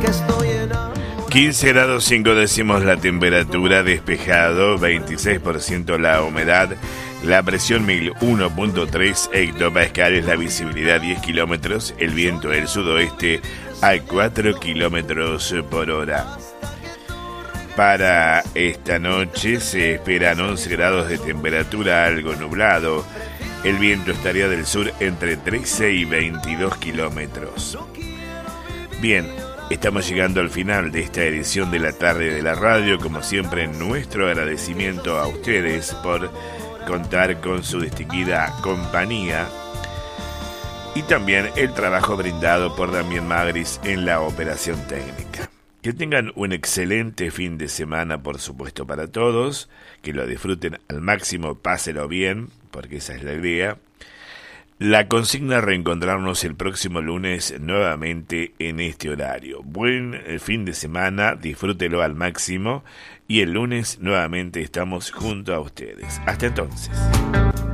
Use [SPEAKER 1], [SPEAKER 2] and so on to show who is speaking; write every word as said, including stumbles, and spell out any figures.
[SPEAKER 1] quince grados cinco décimos la temperatura, despejado, veintiséis por ciento la humedad, la presión mil uno punto tres hectopascales, la visibilidad diez kilómetros, el viento del sudoeste a cuatro kilómetros por hora. Para esta noche se esperan once grados de temperatura, algo nublado. El viento estaría del sur entre trece y veintidós kilómetros. Bien, estamos llegando al final de esta edición de la tarde de la radio. Como siempre, nuestro agradecimiento a ustedes por contar con su distinguida compañía y también el trabajo brindado por Damián Magris en la operación técnica. Que tengan un excelente fin de semana, por supuesto, para todos, que lo disfruten al máximo, páselo bien, porque esa es la idea. La consigna es reencontrarnos el próximo lunes nuevamente en este horario. Buen fin de semana, disfrútelo al máximo y el lunes nuevamente estamos junto a ustedes. Hasta entonces.